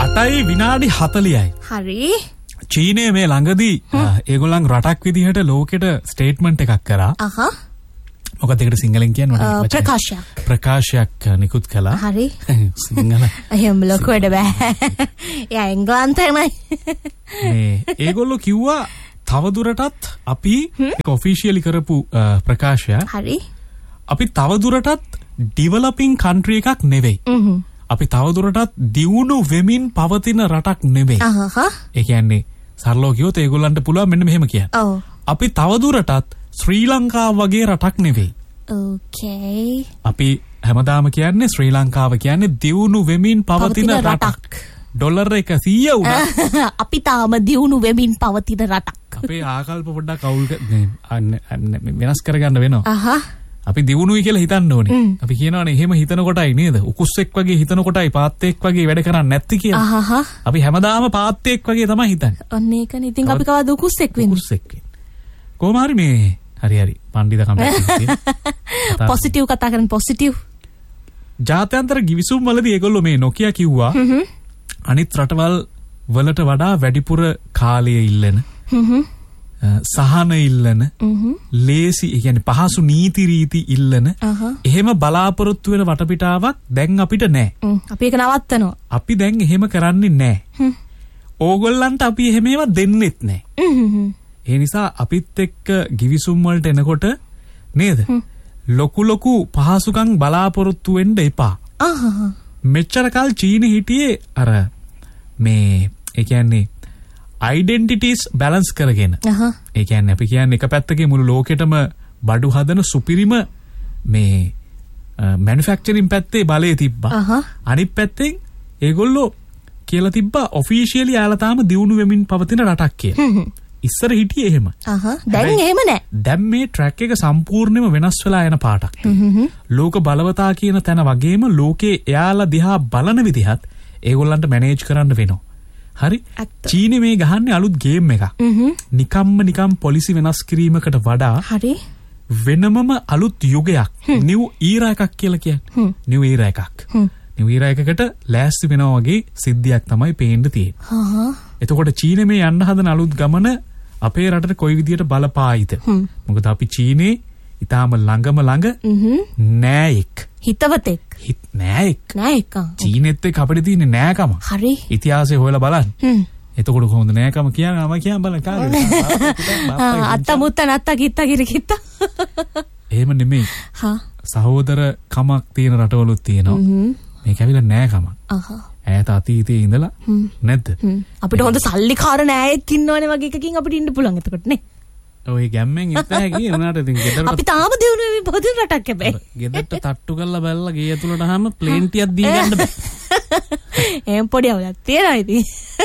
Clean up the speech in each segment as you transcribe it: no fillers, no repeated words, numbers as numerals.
8යි විනාඩි 40යි. හරි. චීනයේ මේ ළඟදී ඒගොල්ලන් රටක් විදිහට ලෝකෙට ස්ටේට්මන්ට් එකක් කරා. මොකද ඒකට සිංහලෙන් කියන්නේ ප්‍රකාශයක් නිකුත් කළා. හරි. සිංහල. එහෙම ලොකු වැඩ බෑ. යා එංගලන්තයමයි. මේ ඒගොල්ලෝ කිව්වා තවදුරටත් අපි ඒක ඔෆිෂියලි කරපු ප්‍රකාශය. හරි. අපි තවදුරටත් ඩෙවලොපින් කන්ට්‍රි එකක් නෙවෙයි. අපි තවදුරටත් දියුණු වෙමින් පවතින රටක් නෙවෙයි. ඒ කියන්නේ සරලව කිව්වොත් ඒගොල්ලන්ට පුළුවන් මෙන්න මෙහෙම කියන්න. අපි තවදුරටත් ශ්‍රී ලංකාව වගේ රටක් නෙවෙයි. ඕකේ. අපි හැමදාම කියන්නේ ශ්‍රී ලංකාව කියන්නේ දියුණු වෙමින් පවතින රටක්. ඩොලර් එක 100 වුණා. අපි තාම දියුණු වෙමින් පවතින රටක්. අපේ ආකල්ප පොඩ්ඩක් වෙනස් කරගන්න වෙනවා. අපි දියුණුයි කියලා හිතන්න ඕනේ. අපි කියනවානේ එහෙම හිතන කොටයි නේද? උකුස්සෙක් වගේ හිතන කොටයි පාත්තෙක් වගේ වැඩ කරන්නේ නැති කියලා. අපි හැමදාම පාත්තෙක් වගේ තමයි හිතන්නේ. ඔන්න ඒකනේ. ඉතින් අපි කවද උකුස්සෙක් වෙන්නේ? උකුස්සෙක් වෙන්නේ. කොහොම හරි මේ හරි පණ්ඩිතකම් තියෙනවා. පොසිටිව් කතා කරන්න පොසිටිව්. ජාත්‍යන්තර ගිවිසුම් වලදී ඒගොල්ලෝ මේ නොකියා කිව්වා අනිත් රටවල් වලට වඩා වැඩිපුර කාලය ඉල්ලන සහන ඉල්ලන ලේසි ඒ කියන්නේ පහසු නීති රීති ඉල්ලන එහෙම බලාපොරොත්තු වෙන වටපිටාවක් දැන් අපිට නැහැ. අපි ඒක නවත්තනවා. අපි දැන් එහෙම කරන්නේ නැහැ. ඕගොල්ලන්ට අපි එහෙම ඒවා දෙන්නෙත් නැහැ. ඒ නිසා අපිත් එක්ක ගිවිසුම් වලට එනකොට නේද? ලොකු පහසුකම් බලාපොරොත්තු වෙන්න එපා. මෙච්චර කල් චීන හිටියේ අර මේ ඒ කියන්නේ identities balance කරගෙන. ඒ කියන්නේ අපි කියන්නේ එක පැත්තකින් මුළු ලෝකෙටම බඩු හදන සුපිරිම මේ manufacturing පැත්තේ බලය තිබ්බා. අනිත් පැත්තෙන් ඒගොල්ලෝ කියලා තිබ්බා officially යාලා තාම දියුණු වෙමින් පවතින රටක් කියලා. ඉස්සර හිටියේ එහෙම. දැන් එහෙම නැහැ. දැන් මේ track එක සම්පූර්ණයෙන්ම වෙනස් වෙලා යන පාටක්. ලෝක බලවතා කියන තැන වගේම ලෝකේ එයාලා දිහා බලන විදිහත් ඒගොල්ලන්ට manage කරන්න වෙනවා. හරි චීනේ මේ ගහන්නේ අලුත් ගේම් එකක්. නිකම් පොලිසි වෙනස් කිරීමකට වඩා හරි වෙනමම අලුත් යුගයක් new era එකක් කියලා කියන්නේ. new era එකක්. new era එකකට ලෑස්ති වෙනවා වගේ සිද්ධියක් තමයි පේන්න තියෙන්නේ. එතකොට චීනේ මේ යන්න හදන අලුත් ගමන අපේ රටට කොයි විදියට බලපායිද? මොකද අපි චීනේ ඊටාම ළඟ නෑයෙක්. හිතවතෙක්. නෑයෙක්. චීනෙත් එක්ක අපිට තියෙන්නේ නෑකම. හරි. ඉතිහාසය හොයලා බලන්න. එතකෝට කොහොමද නෑකම කියන්නේ? මම කියන්න බලන්න කාගේ. අත්ත මුත්ත නැත්ත කිත්ත කිරිකිත්ත. එහෙම නෙමෙයි. සහෝදර කමක් තියෙන රටවලුත් තියෙනවා. මේක ඇවිල්ලා නෑකම. ඈත අතීතයේ ඉඳලා නැද්ද? අපිට හොඳ සල්ලිකාර නෑයෙක් ඉන්නවනේ වගේ එකකින් අපිට ඉන්න පුළුවන් එතකොට නේ. ඔය ගැම්මෙන් ඉස්සරහ ගියේ උනාට ඉතින් ගෙදරට අපි තාම දිනු වෙමින් පොදින රටක් හැබැයි. ගෙදරට තට්ටු කරලා බැලලා ගේ ඇතුළට ආවම ප්ලේන් ටිකක් දී ගන්න බෑ. එහෙම පොඩි අවුලක් තියෙනවා ඉතින්.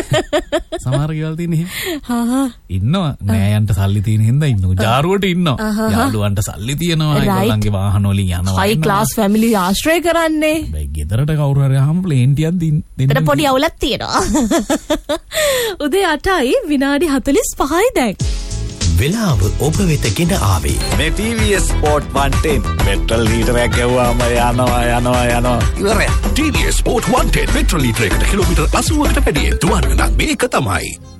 සමහර ගෙවල් තියෙන එහෙම. ඉන්නවා නෑයන්ට සල්ලි තියෙන හින්දා ඉන්නවා. ජාරුවට ඉන්නවා. යාළුවන්ට සල්ලි තියෙනවා. ඒගොල්ලන්ගේ වාහන වලින් යනවා. හයි ක්ලාස් ෆැමිලි ආශ්‍රය කරන්නේ. බයි ගෙදරට කවුරු හරි ආවම ප්ලේන් ටිකක් දෙන්න. ඒතර පොඩි අවුලක් තියෙනවා. උදේ 8යි විනාඩි 45යි දැන්. වෙලාව ඔබ වෙත ගෙන ආවේ මේ TVS Sport 110 පෙට්‍රල් ලීටරයක් ගැව්වාම යනවා ඉවරයි TVS Sport 110 පෙට්‍රල් ලීටරයකට කිලෝමීටර් 80කට වැඩියෙන් දුවන්න නම් මේක තමයි